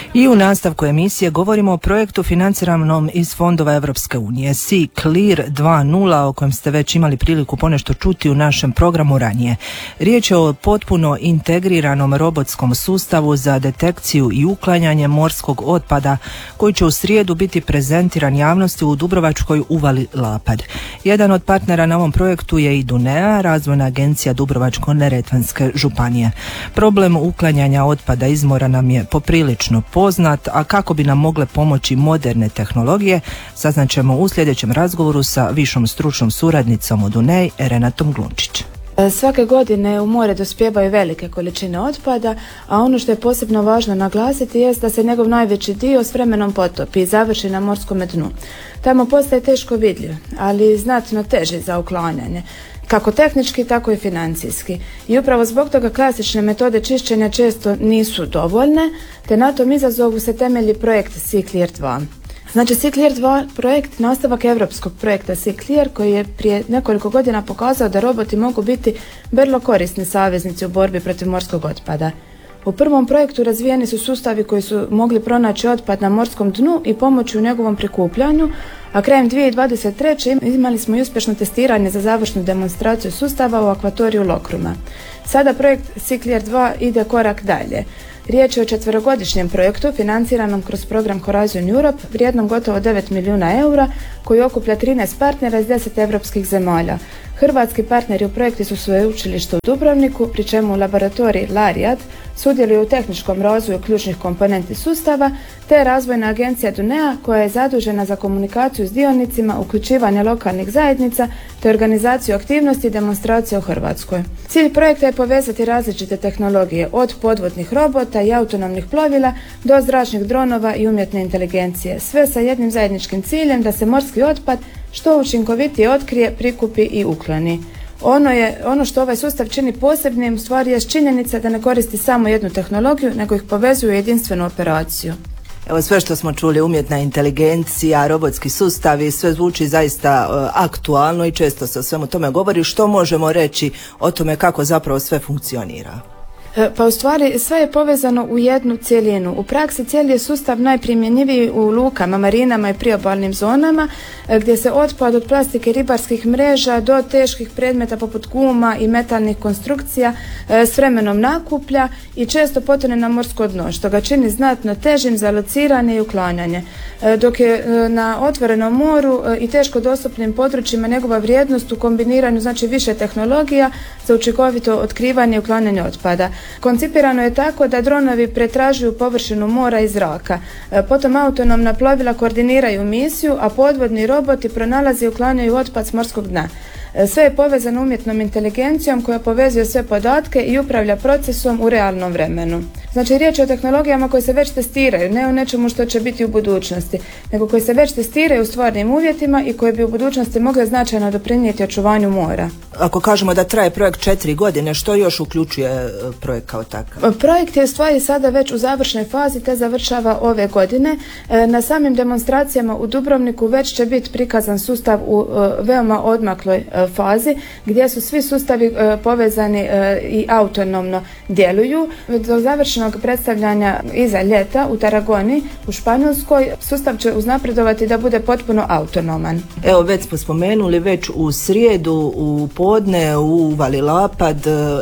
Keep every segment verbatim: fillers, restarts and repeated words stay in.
I u nastavku emisije govorimo o projektu financiranom iz fondova Europske unije Sea Clear dva nula, o kojem ste već imali priliku ponešto čuti u našem programu ranije. Riječ je o potpuno integriranom robotskom sustavu za detekciju i uklanjanje morskog otpada koji će u srijedu biti prezentiran javnosti u Dubrovačkoj uvali Lapad. Jedan od partnera na ovom projektu je i Dunea, razvojna agencija Dubrovačko-neretvanske županije. Problem uklanjanja otpada iz mora nam je poprilično poznat, a kako bi nam mogle pomoći moderne tehnologije, saznaćemo u sljedećem razgovoru sa višom stručnom suradnicom od Dunej, Renatom Glunčić. Svake godine u more dospijevaju velike količine otpada, a ono što je posebno važno naglasiti jest da se njegov najveći dio s vremenom potopi i završi na morskom dnu. Tamo postaje teško vidljiv, ali znatno teži za uklanjanje, kako tehnički, tako i financijski. I upravo zbog toga klasične metode čišćenja često nisu dovoljne, te na tom izazovu se temelji projekt Sea Clear dva. Znači, Sea Clear dva projekt nastavak europskog projekta Sea Clear, koji je prije nekoliko godina pokazao da roboti mogu biti vrlo korisni saveznici u borbi protiv morskog otpada. U prvom projektu razvijeni su sustavi koji su mogli pronaći otpad na morskom dnu i pomoći u njegovom prikupljanju, a krajem dvije tisuće dvadeset treće imali smo i uspješno testiranje za završnu demonstraciju sustava u akvatoriju Lokruma. Sada projekt Sea Clear dva ide korak dalje. Riječ je o četverogodišnjem projektu financiranom kroz program Horizon Europe vrijednom gotovo devet milijuna eura koji okuplja trinaest partnera iz deset europskih zemalja. Hrvatski partneri u projektu su sveučilište u Dubrovniku, pri čemu laboratorij Larijat sudjeluje u tehničkom razvoju ključnih komponenti sustava, te razvojna agencija Dunea koja je zadužena za komunikaciju s dionicima, uključivanje lokalnih zajednica te organizaciju aktivnosti i demonstracije u Hrvatskoj. Cilj projekta je povezati različite tehnologije od podvodnih robota i autonomnih plovila do zračnih dronova i umjetne inteligencije, sve sa jednim zajedničkim ciljem da se morski otpad što učinkovitije otkrije, prikupi i ukloni. Ono, je, ono što ovaj sustav čini posebnim u stvari je činjenica da ne koristi samo jednu tehnologiju, nego ih povezuje u jedinstvenu operaciju. Evo, sve što smo čuli, umjetna inteligencija, robotski sustavi, sve zvuči zaista uh, aktualno i često se o svemu tome govori. Što možemo reći o tome kako zapravo sve funkcionira? Pa u stvari sve je povezano u jednu cjelinu. U praksi cijeli je sustav najprimjenjiviji u lukama, marinama i priobalnim zonama gdje se otpad od plastike ribarskih mreža do teških predmeta poput guma i metalnih konstrukcija s vremenom nakuplja i često potone na morsko dno, što ga čini znatno težim za lociranje i uklanjanje. Dok je na otvorenom moru i teško dostupnim područjima njegova vrijednost u kombiniranju znači više tehnologija za učinkovito otkrivanje i uklanjanje otpada. Koncipirano je tako da dronovi pretražuju površinu mora i zraka. Potom autonomna plovila koordiniraju misiju, a podvodni roboti pronalaze i uklanjaju otpad s morskog dna. Sve je povezano umjetnom inteligencijom koja povezuje sve podatke i upravlja procesom u realnom vremenu. Znači, riječ je o tehnologijama koje se već testiraju, ne o nečemu što će biti u budućnosti, nego koje se već testiraju u stvarnim uvjetima i koje bi u budućnosti mogle značajno doprinijeti očuvanju mora. Ako kažemo da traje projekt četiri godine, što još uključuje projekt kao takav? Projekt je u stvari sada već u završnoj fazi te završava ove godine. Na samim demonstracijama u Dubrovniku već će biti prikazan sustav u veoma odmakloj fazi gdje su svi sustavi povezani i autonomno djeluju. Do završenog predstavljanja iza ljeta u Tarragoni u Španjolskoj sustav će uznapredovati da bude potpuno autonoman. Evo, već smo spomenuli, već u srijedu u podne u uvali Lapad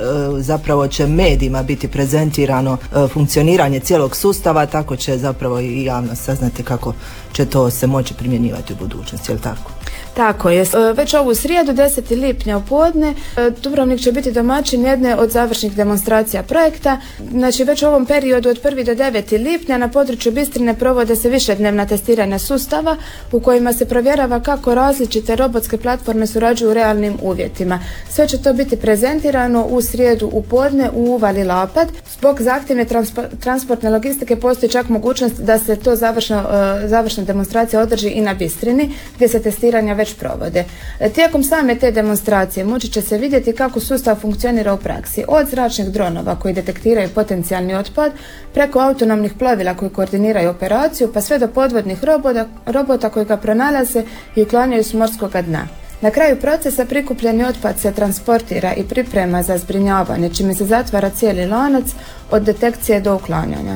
zapravo će medijima biti prezentirano funkcioniranje cijelog sustava, tako će zapravo i javnost saznati kako će to se moći primjenjivati u budućnosti, je li tako? Tako je. Već ovu srijedu, desetog lipnja u podne, Dubrovnik će biti domaćin jedne od završnih demonstracija projekta. Znači, već u ovom periodu od prvog do devetog lipnja na području Bistrine provode se višednevna testiranja sustava u kojima se provjerava kako različite robotske platforme surađuju u realnim uvjetima. Sve će to biti prezentirano u srijedu u podne u uvali Lapad. Zbog zahtjevne transpo- transportne logistike postoji čak mogućnost da se to završno, uh, završna demonstracija održi i na Bistrini, gdje se testiranja već provode. Tijekom same te demonstracije moći će se vidjeti kako sustav funkcionira u praksi, od zračnih dronova koji detektiraju potencijalni otpad, preko autonomnih plovila koji koordiniraju operaciju, pa sve do podvodnih robota, robota koji ga pronalaze i uklanjaju s morskog dna. Na kraju procesa prikupljeni otpad se transportira i priprema za zbrinjavanje, čime se zatvara cijeli lanac od detekcije do uklanjanja.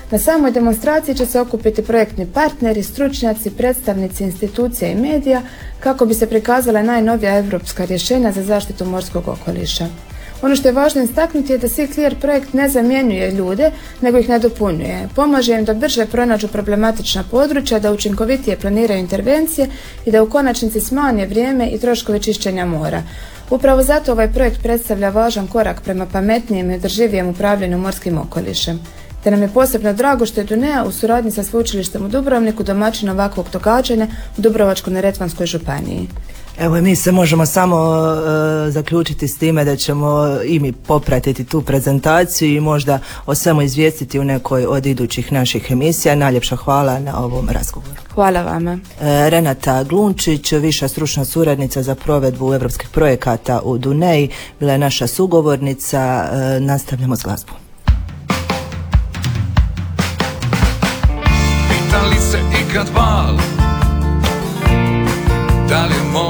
Na samoj demonstraciji će se okupiti projektni partneri, stručnjaci, predstavnici institucija i medija kako bi se prikazala najnovija europska rješenja za zaštitu morskog okoliša. Ono što je važno istaknuti je da Sea Clear projekt ne zamjenjuje ljude, nego ih nadopunjuje. Pomaže im da brže pronađu problematična područja, da učinkovitije planiraju intervencije i da u konačnici smanje vrijeme i troškove čišćenja mora. Upravo zato ovaj projekt predstavlja važan korak prema pametnijem i održivijem upravljanju morskim okolišem. Te nam je posebno drago što je Dunea u suradnji sa Sveučilištem u Dubrovniku domaćin ovakvog događanja u Dubrovačko-neretvanskoj županiji. Evo, mi se možemo samo uh, zaključiti s time da ćemo i mi popratiti tu prezentaciju i možda o svemu izvijestiti u nekoj od idućih naših emisija. Najljepša hvala na ovom razgovoru. Hvala vama. Uh, Renata Glunčić, viša stručna suradnica za provedbu europskih projekata u Duneji, bila je naša sugovornica. Uh, nastavljamo s glazbom. Pitali se ikad val, da li je